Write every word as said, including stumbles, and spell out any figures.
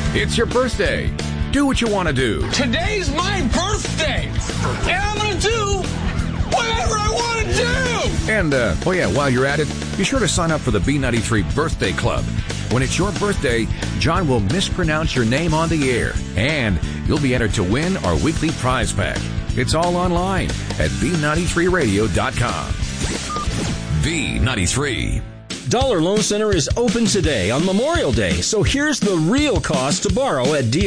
It's your birthday. Do what you want to do. Today's my birthday, and I'm going to do whatever I want to do. And, uh, oh yeah, while you're at it, be sure to sign up for the B ninety-three Birthday Club. When it's your birthday, John will mispronounce your name on the air, and you'll be entered to win our weekly prize pack. It's all online at B ninety-three radio dot com. B ninety-three. Dollar Loan Center is open today on Memorial Day, so here's the real cost to borrow at D